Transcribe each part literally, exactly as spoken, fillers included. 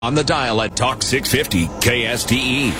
On the dial at Talk six fifty K S T E.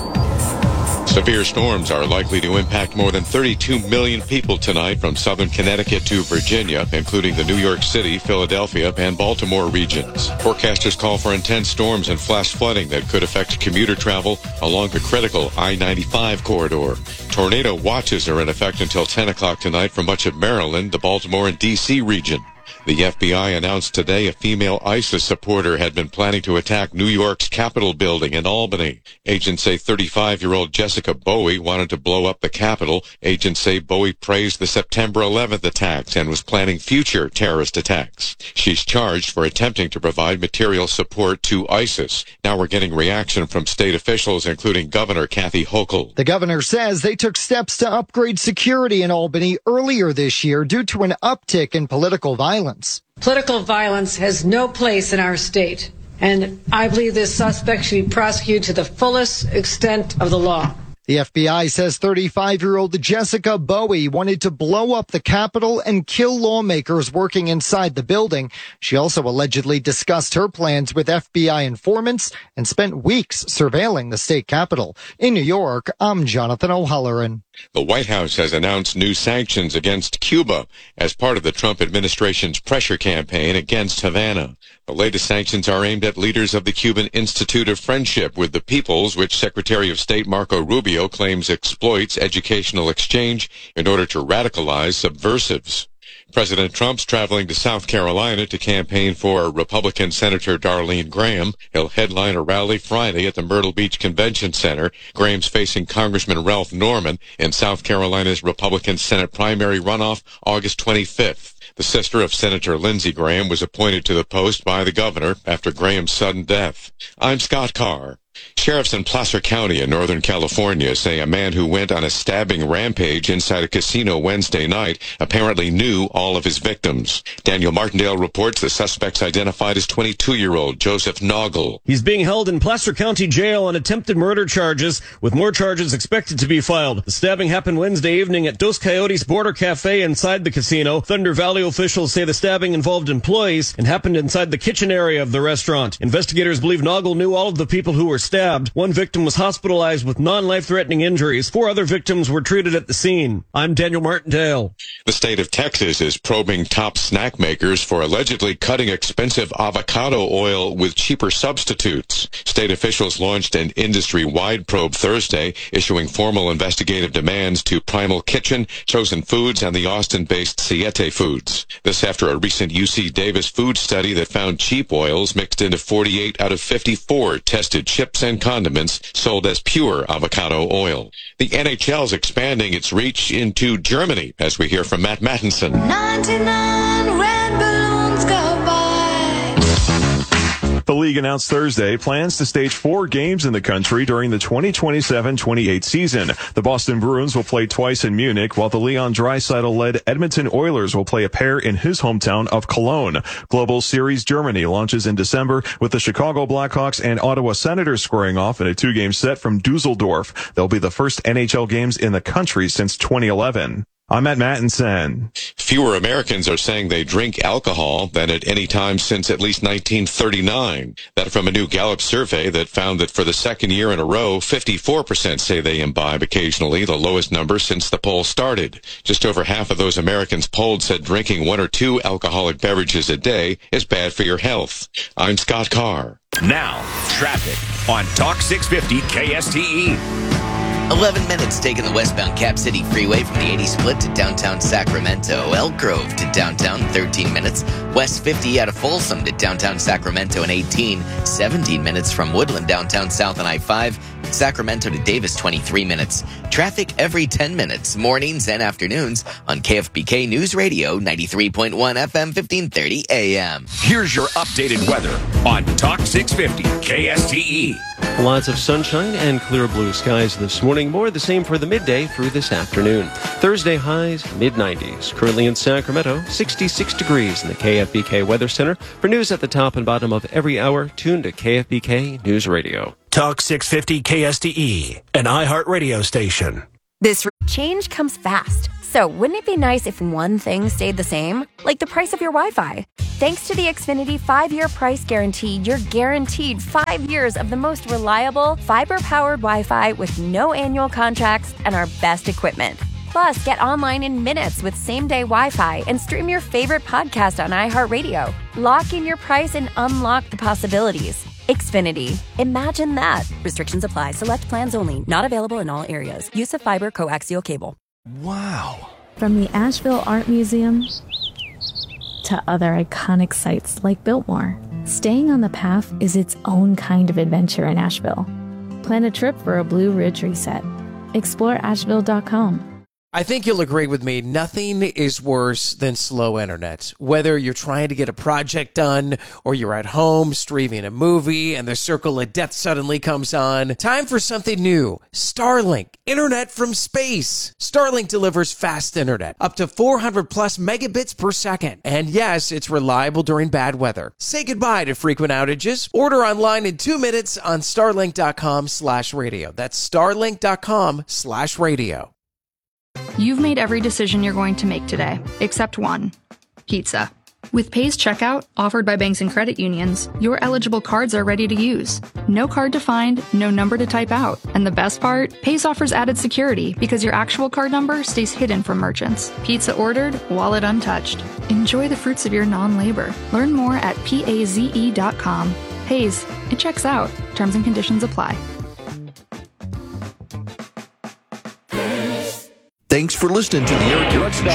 Severe storms are likely to impact more than thirty-two million people tonight from southern Connecticut to Virginia, including the New York City, Philadelphia, and Baltimore regions. Forecasters call for intense storms and flash flooding that could affect commuter travel along the critical I ninety-five corridor. Tornado watches are in effect until ten o'clock tonight for much of Maryland, the Baltimore and D C region. The F B I announced today a female ISIS supporter had been planning to attack New York's Capitol building in Albany. Agents say thirty-five-year-old Jessica Bowie wanted to blow up the Capitol. Agents say Bowie praised the September eleventh attacks and was planning future terrorist attacks. She's charged for attempting to provide material support to ISIS. Now we're getting reaction from state officials, including Governor Kathy Hochul. The governor says they took steps to upgrade security in Albany earlier this year due to an uptick in political violence. Political violence has no place in our state, and I believe this suspect should be prosecuted to the fullest extent of the law. The F B I says thirty-five-year-old Jessica Bowie wanted to blow up the Capitol and kill lawmakers working inside the building. She also allegedly discussed her plans with F B I informants and spent weeks surveilling the state capitol. In New York, I'm Jonathan O'Halloran. The White House has announced new sanctions against Cuba as part of the Trump administration's pressure campaign against Havana. The latest sanctions are aimed at leaders of the Cuban Institute of Friendship with the Peoples, which Secretary of State Marco Rubio claims exploits educational exchange in order to radicalize subversives. President Trump's traveling to South Carolina to campaign for Republican Senator Darlene Graham. He'll headline a rally Friday at the Myrtle Beach Convention Center. Graham's facing Congressman Ralph Norman in South Carolina's Republican Senate primary runoff August twenty-fifth. The sister of Senator Lindsey Graham was appointed to the post by the governor after Graham's sudden death. I'm Scott Carr. Sheriffs in Placer County in Northern California say a man who went on a stabbing rampage inside a casino Wednesday night apparently knew all of his victims. Daniel Martindale reports the suspects identified as twenty-two-year-old Joseph Noggle. He's being held in Placer County Jail on attempted murder charges, with more charges expected to be filed. The stabbing happened Wednesday evening at Dos Coyotes Border Cafe inside the casino. Thunder Valley officials say the stabbing involved employees and happened inside the kitchen area of the restaurant. Investigators believe Noggle knew all of the people who were stabbed. One victim was hospitalized with non-life-threatening injuries. Four other victims were treated at the scene. I'm Daniel Martindale. The state of Texas is probing top snack makers for allegedly cutting expensive avocado oil with cheaper substitutes. State officials launched an industry-wide probe Thursday, issuing formal investigative demands to Primal Kitchen, Chosen Foods, and the Austin-based Siete Foods. This after a recent U C Davis food study that found cheap oils mixed into forty-eight out of fifty-four tested chips and condiments sold as pure avocado oil. The N H L's expanding its reach into Germany, as we hear from Matt Mattinson. ninety-nine red balloons go by. The league announced Thursday plans to stage four games in the country during the twenty twenty-seven twenty-eight season. The Boston Bruins will play twice in Munich, while the Leon Draisaitl-led Edmonton Oilers will play a pair in his hometown of Cologne. Global Series Germany launches in December, with the Chicago Blackhawks and Ottawa Senators squaring off in a two-game set from Dusseldorf. They'll be the first N H L games in the country since twenty eleven. I'm Matt Mattinson. Fewer Americans are saying they drink alcohol than at any time since at least nineteen thirty-nine. That from a new Gallup survey that found that for the second year in a row, fifty-four percent say they imbibe occasionally, the lowest number since the poll started. Just over half of those Americans polled said drinking one or two alcoholic beverages a day is bad for your health. I'm Scott Carr. Now, traffic on Talk six fifty K S T E. eleven minutes taking the westbound Cap City Freeway from the eighty split to downtown Sacramento. Elk Grove to downtown, thirteen minutes. West fifty out of Folsom to downtown Sacramento in eighteen. seventeen minutes from Woodland downtown south on I five. Sacramento to Davis, twenty-three minutes. Traffic every ten minutes, mornings and afternoons on K F B K News Radio, ninety-three point one F M, fifteen thirty A M. Here's your updated weather on Talk six fifty K S T E. Lots of sunshine and clear blue skies this morning. More of the same for the midday through this afternoon. Thursday highs, mid nineties. Currently in Sacramento, sixty-six degrees in the K F B K Weather Center. For news at the top and bottom of every hour, tune to K F B K News Radio. Talk six fifty K S T E, an iHeart radio station. This change comes fast. So, wouldn't it be nice if one thing stayed the same? Like the price of your Wi-Fi. Thanks to the Xfinity five-year price guarantee, you're guaranteed five years of the most reliable, fiber-powered Wi-Fi with no annual contracts and our best equipment. Plus, get online in minutes with same-day Wi-Fi and stream your favorite podcast on iHeartRadio. Lock in your price and unlock the possibilities. Xfinity. Imagine that. Restrictions apply. Select plans only. Not available in all areas. Use of fiber coaxial cable. Wow. From the Asheville Art Museum to other iconic sites like Biltmore, staying on the path is its own kind of adventure in Asheville. Plan a trip for a Blue Ridge reset. Explore Asheville dot com. I think you'll agree with me, nothing is worse than slow internet. Whether you're trying to get a project done or you're at home streaming a movie and the circle of death suddenly comes on, time for something new. Starlink, internet from space. Starlink delivers fast internet, up to four hundred plus megabits per second. And yes, it's reliable during bad weather. Say goodbye to frequent outages. Order online in two minutes on starlink dot com slash radio. That's starlink dot com slash radio. You've made every decision you're going to make today, except one. Pizza. With Pay's Checkout, offered by banks and credit unions, your eligible cards are ready to use. No card to find, no number to type out. And the best part? Pay's offers added security because your actual card number stays hidden from merchants. Pizza ordered, wallet untouched. Enjoy the fruits of your non-labor. Learn more at paze dot com. Pay's, it checks out. Terms and conditions apply. Thanks for listening to the Eric Erickson